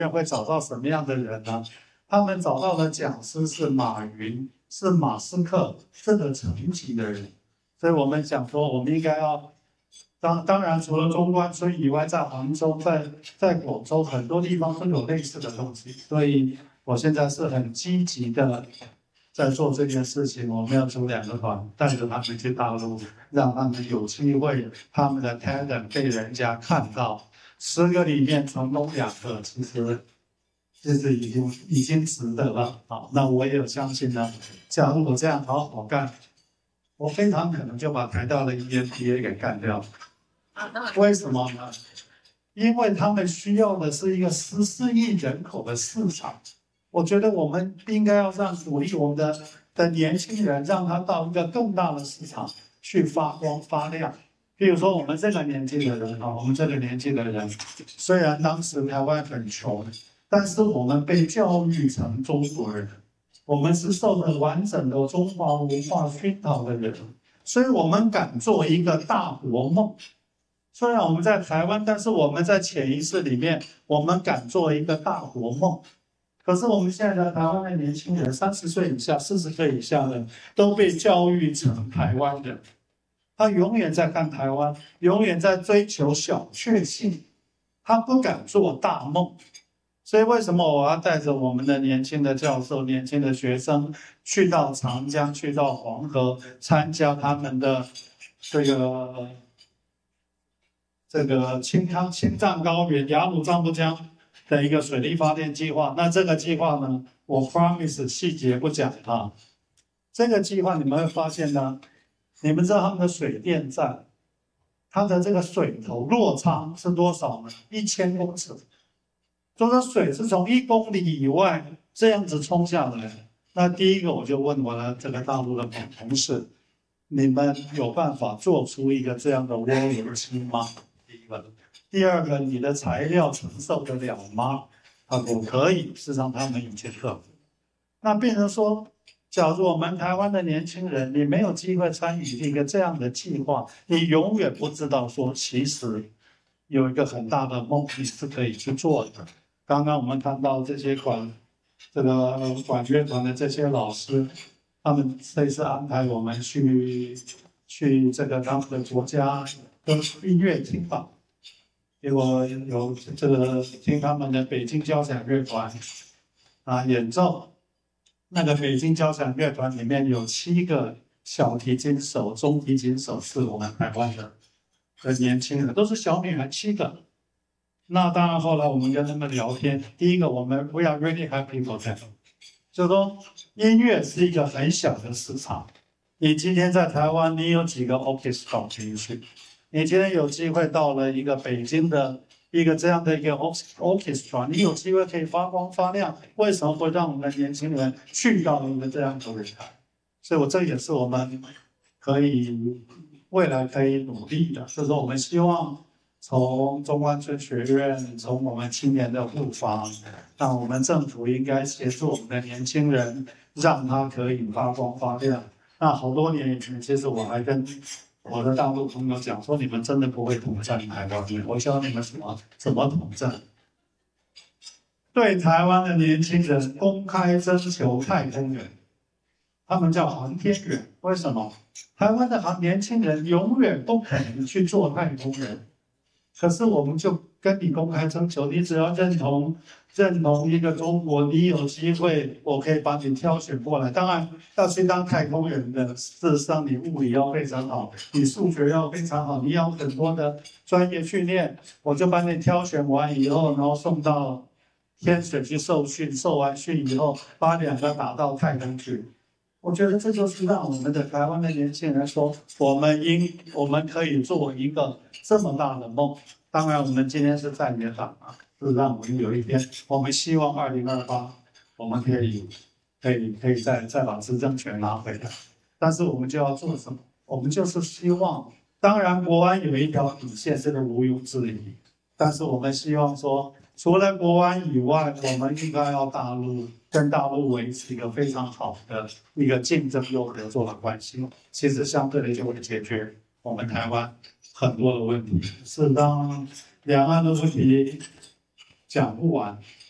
会找到什么样的人呢？他们找到的讲师是马云，是马斯克这个层级的人。所以我们讲说，我们应该要当然除了中关村以外，在杭州、在广州很多地方都有类似的东西。所以我现在是很积极的在做这件事情。我们要组2个团，带着他们去大陆，让他们有机会，他们的 talent 被人家看到。10个里面成功2个，其实已经值得了。好，那我也有相信呢。假如我这样好好干，我非常可能就把台大的 EMBA 给干掉。为什么呢？因为他们需要的是一个14亿人口的市场。我觉得我们应该要鼓励我们的年轻人，让他到一个更大的市场去发光发亮。比如说我们这个年纪的人啊，我们这个年纪的人，虽然当时台湾很穷，但是我们被教育成中国人，我们是受了完整的中华文化熏陶的人，所以我们敢做一个大国梦。虽然我们在台湾，但是我们在潜意识里面，我们敢做一个大国梦。可是我们现在的台湾的年轻人，30岁以下、40岁以下的，都被教育成台湾人。他永远在看台湾，永远在追求小确幸，他不敢做大梦。所以为什么我要带着我们的年轻的教授、年轻的学生去到长江、去到黄河，参加他们的这个青藏高原、雅鲁藏布江的一个水力发电计划？那这个计划呢，我 promise 细节不讲啊。这个计划你们会发现呢，你们知道他们的水电站，它的这个水头落差是多少呢？1000公尺。就是水是从1公里以外这样子冲下来。那第一个我就问我的这个大陆的同事，你们有办法做出一个这样的涡轮机吗？第一个。第二个，你的材料承受得了吗？我可以，事实上他们已经克服。那变成说，假如我们台湾的年轻人，你没有机会参与一个这样的计划，你永远不知道说，其实有一个很大的梦你是可以去做的。刚刚我们看到这些管乐团的这些老师，他们这次安排我们去这个他们的国家的音乐厅吧，结果有这个听他们的北京交响乐团演奏。那个北京交响乐团里面有7个小提琴手、中提琴手是我们台湾的年轻人，都是小女孩7个。那当然，后来我们跟他们聊天。第一个，we are really happy for them， 就是说音乐是一个很小的市场。你今天在台湾，你有几个 orchestra 可以去？你今天有机会到了一个北京的一个这样的一个 orchestra， 你有机会可以发光发亮。为什么会让我们的年轻人去到一个这样的舞台？所以这也是我们未来可以努力的，就是我们希望从中关村学院，从我们青年的护法，那我们政府应该协助我们的年轻人，让他可以发光发亮。那好多年以前，其实我还跟我的大陆朋友讲说，你们真的不会统战台湾，我教你们怎么统战。对台湾的年轻人公开征求太空人，他们叫航天员。为什么？台湾的年轻人永远不可能去做太空人。可是我们就跟你公开征求，你只要认同一个中国，你有机会，我可以把你挑选过来。当然要去当太空人的，事实上你物理要非常好，你数学要非常好，你要很多的专业训练。我就把你挑选完以后，然后送到天水去受训，受完训以后，把2个打到太空去。我觉得这就是让我们的台湾的年轻人说，我们可以做一个这么大的梦。当然，我们今天是在野党是让我们有一天，我们希望2028，我们可以再把执政权拿回来。但是我们就要做什么？我们就是希望，当然国安有一条底线，这个毋庸置疑。但是我们希望说，除了国安以外，我们应该要跟大陆维持一个非常好的一个竞争又合作的关系，其实相对的就会解决我们台湾很多的问题。是当两岸的问题讲不完，